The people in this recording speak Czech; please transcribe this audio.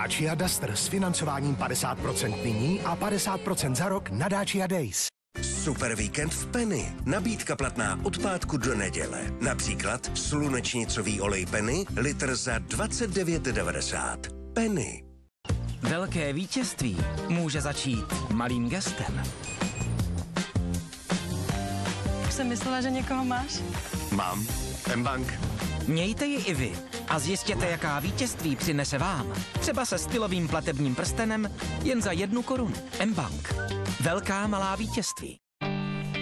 Dacia Duster s financováním 50% nyní a 50% za rok na Dacia Days. Super víkend v Penny. Nabídka platná od pátku do neděle. Například slunečnicový olej Penny, litr za 29,90. Penny. Velké vítězství může začít malým gestem. Už jsem myslela, že někoho máš. Mám. mBank. Mějte ji i vy a zjistěte, jaká vítězství přinese vám. Třeba se stylovým platebním prstenem jen za 1 korunu. mBank. Velká malá vítězství.